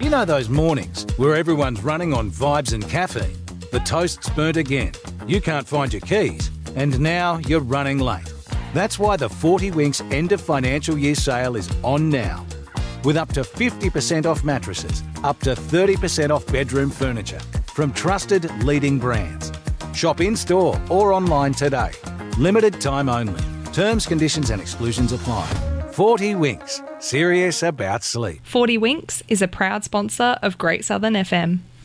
You know those mornings where everyone's running on vibes and caffeine? The toast's burnt again, you can't find your keys, and now you're running late. That's why the 40 Winks end of financial year sale is on now. With up to 50% off mattresses, up to 30% off bedroom furniture, from trusted leading brands. Shop in-store or online today. Limited time only. Terms, conditions and exclusions apply. 40 Winks. Serious about sleep. 40 Winks is a proud sponsor of Great Southern FM.